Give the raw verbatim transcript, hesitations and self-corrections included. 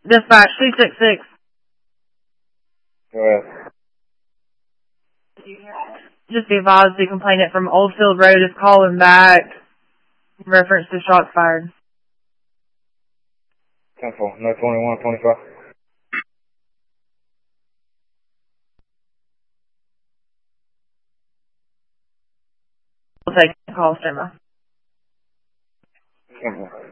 Dispatch two six six. Go ahead. Just be advised the complainant from Oldfield Road is calling back in reference to shots fired. ten four, no twenty-one, twenty-five. We'll take the call, stand by. ten four.